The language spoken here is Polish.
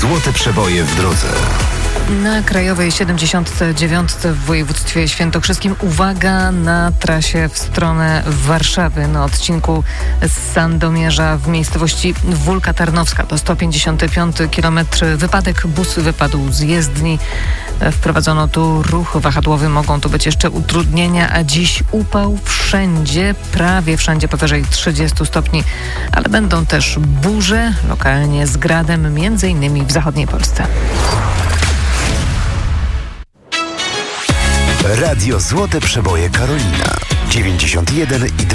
Złote przeboje w drodze. Na krajowej 79 w województwie świętokrzyskim uwaga na trasie w stronę Warszawy na odcinku z Sandomierza w miejscowości Wólka Tarnowska. To 155 km wypadek. Bus wypadł z jezdni. Wprowadzono tu ruch wahadłowy. Mogą tu być jeszcze utrudnienia, a dziś upał wszędzie, prawie wszędzie powyżej 30 stopni, ale będą też burze, lokalnie z gradem, między innymi w zachodniej Polsce. Radio Złote Przeboje Karolina 91,2